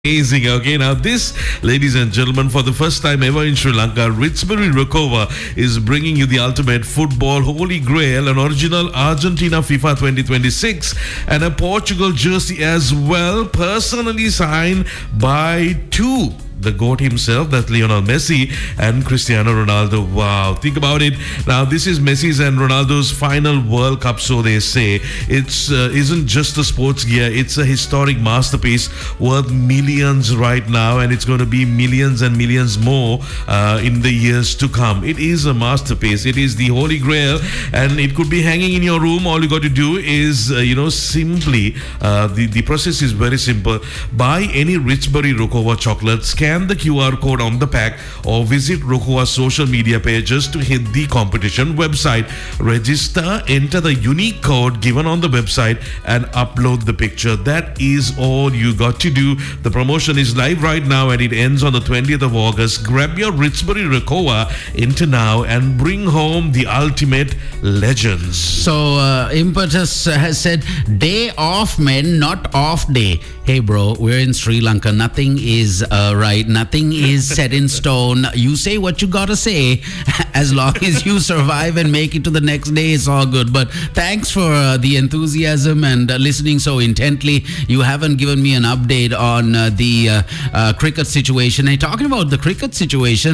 Amazing. Okay, now this, ladies and gentlemen, for the first time ever in Sri Lanka, Ritsbury Rokova is bringing you the ultimate football holy grail, an original Argentina FIFA 2026 and a Portugal jersey as well, personally signed by the GOAT himself, that's Lionel Messi and Cristiano Ronaldo. Wow, think about it. Now, this is Messi's and Ronaldo's final World Cup, so they say. It's isn't just a sports gear, it's a historic masterpiece worth millions right now, and it's going to be millions and millions more in the years to come. It is a masterpiece. It is the Holy Grail, and it could be hanging in your room. All you got to do is, simply, the process is very simple. Buy any Ritsbury Rokova chocolate, scan the QR code on the pack, or visit Rokova's social media pages to hit the competition website. Register, enter the unique code given on the website, and upload the picture. That is all you got to do. The promotion is live right now and it ends on the 20th of August. Grab your Ritsbury Rokova into now and bring home the ultimate legends. So, Impetus has said, day off, men, not off day. Hey, bro, we're in Sri Lanka. Nothing is right. Nothing is set in stone. You say what you gotta say. As long as you survive and make it to the next day, it's all good. But thanks for the enthusiasm and listening so intently. You haven't given me an update on the cricket situation. And talking about the cricket situation,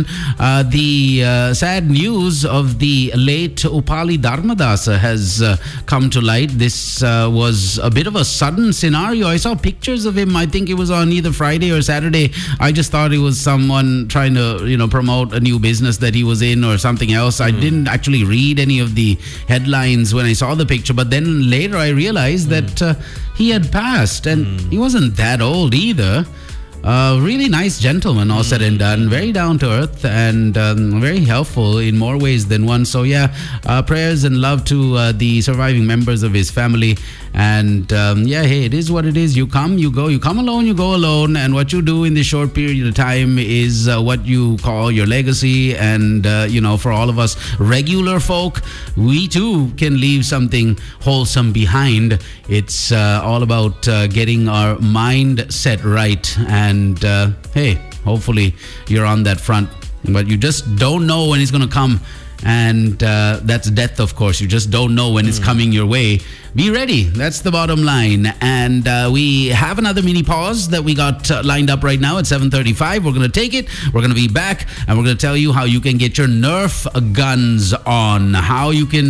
the sad news of the late Upali Dharmadasa has come to light. This was a bit of a sudden scenario. I saw pictures of him. I think it was on either Friday or Saturday. I just thought it was someone trying to, promote a new business that he was in or something else. I didn't actually read any of the headlines when I saw the picture, but then later I realized that he had passed, and he wasn't that old either. Really nice gentleman, all said and done. Very down to earth and very helpful in more ways than one. So yeah, prayers and love to the surviving members of his family. And hey, it is what it is. You come, you go. You come alone, you go alone. And what you do in this short period of time is what you call your legacy. And, for all of us regular folk, we too can leave something wholesome behind. It's all about getting our mind set right. And hey, hopefully you're on that front. But you just don't know when it's going to come. And that's death, of course. You just don't know when it's coming your way. Be ready. That's the bottom line. And we have another mini pause that we got lined up right now at 7:35. We're going to take it. We're going to be back. And we're going to tell you how you can get your Nerf guns on. How you can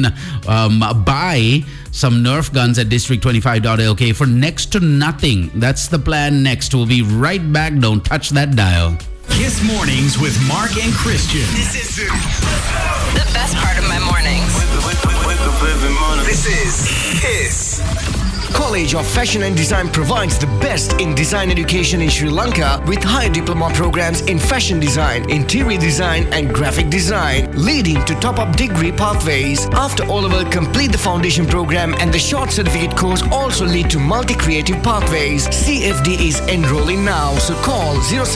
buy some Nerf guns at district25.lk for next to nothing. That's the plan next. We'll be right back. Don't touch that dial. Kiss Mornings with Mark and Christian. This is the best part of my mornings. This is Kiss. College of Fashion and Design provides the best in design education in Sri Lanka with high diploma programs in fashion design, interior design and graphic design, leading to top-up degree pathways. After O-Level, complete the foundation program and the short certificate course also lead to multi-creative pathways. CFD is enrolling now, so call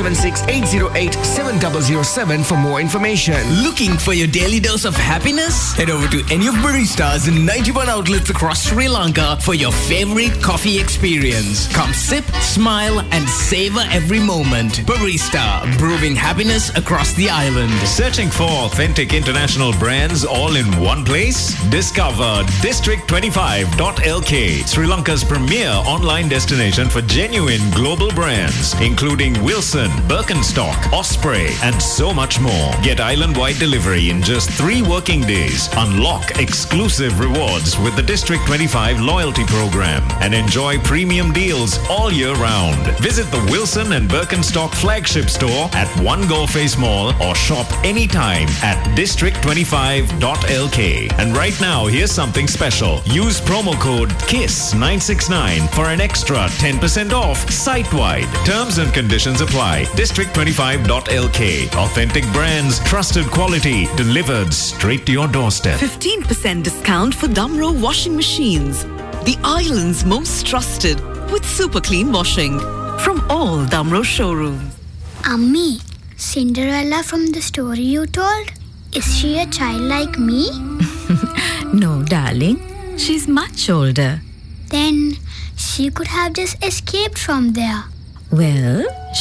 076-808-7007 for more information. Looking for your daily dose of happiness? Head over to any of Baristas in 91 outlets across Sri Lanka for your favorite coffee experience. Come sip, smile, and savor every moment. Barista, brewing happiness across the island. Searching for authentic international brands all in one place? Discover District25.lk, Sri Lanka's premier online destination for genuine global brands, including Wilson, Birkenstock, Osprey, and so much more. Get island-wide delivery in just 3 working days. Unlock exclusive rewards with the District 25 loyalty program and enjoy premium deals all year round. Visit the Wilson and Birkenstock flagship store at One Goldface Mall or shop anytime at district25.lk. And right now, here's something special. Use promo code KISS969 for an extra 10% off site-wide. Terms and conditions apply. District25.lk. Authentic brands, trusted quality, delivered straight to your doorstep. 15% discount for Damro washing machines. The island's most trusted with super clean washing from all Damro showrooms. Ammi, Cinderella from the story you told? Is she a child like me? No, darling. She's much older. Then she could have just escaped from there. Well,